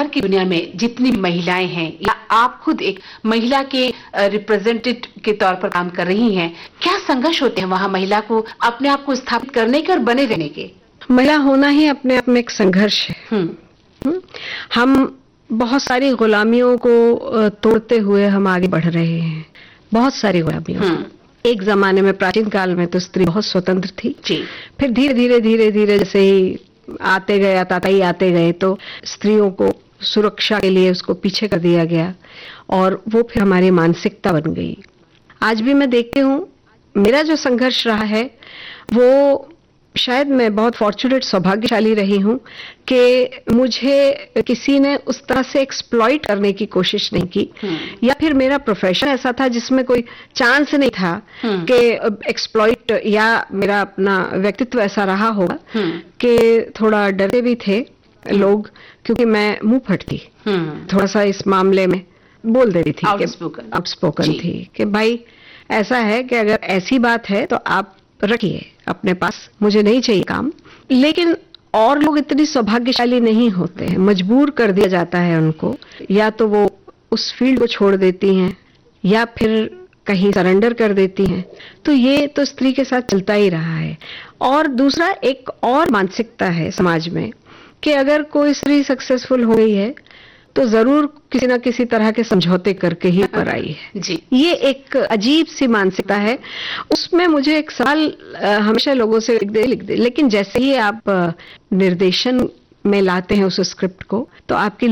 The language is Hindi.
भर की दुनिया में जितनी महिलाएं हैं या आप खुद एक महिला के रिप्रेजेंटेटिव के तौर पर काम कर रही हैं, क्या संघर्ष होते हैं वहां महिला को अपने आप को स्थापित करने के और बने रहने के? महिला होना ही अपने आप में एक संघर्ष है। हम बहुत सारी गुलामियों को तोड़ते हुए हम आगे बढ़ रहे हैं, बहुत सारी गुलामियों। एक जमाने में प्राचीन काल में तो स्त्री बहुत स्वतंत्र थी जी। फिर धीरे धीरे जैसे ही आते गए तो स्त्रियों को सुरक्षा के लिए उसको पीछे कर दिया गया और वो फिर हमारी मानसिकता बन गई। आज भी मैं देखती हूँ, मेरा जो संघर्ष रहा है वो शायद मैं बहुत फॉर्चुनेट, सौभाग्यशाली रही हूँ कि मुझे किसी ने उस तरह से एक्सप्लॉइट करने की कोशिश नहीं की, या फिर मेरा प्रोफेशन ऐसा था जिसमें कोई चांस नहीं था कि एक्सप्लॉइट, या मेरा अपना व्यक्तित्व ऐसा रहा होगा कि थोड़ा डरते भी थे लोग, क्योंकि मैं मुंह फटती थोड़ा सा इस मामले में बोल देती थी, आउटस्पोकन थी कि भाई ऐसा है कि अगर ऐसी बात है तो आप रखिए अपने पास, मुझे नहीं चाहिए काम। लेकिन और लोग इतनी सौभाग्यशाली नहीं होते हैं, मजबूर कर दिया जाता है उनको, या तो वो उस फील्ड को छोड़ देती हैं या फिर कहीं सरेंडर कर देती हैं। तो ये तो स्त्री के साथ चलता ही रहा है। और दूसरा एक और मानसिकता है समाज में कि अगर कोई स्त्री सक्सेसफुल हो गई है तो जरूर किसी ना किसी तरह के समझौते करके ही ऊपर आई है जी। ये एक अजीब सी मानसिकता है। उसमें मुझे एक सवाल हमेशा लोगों से लिख दे, लेकिन जैसे ही आप निर्देशन में लाते हैं उस स्क्रिप्ट को, तो आपकी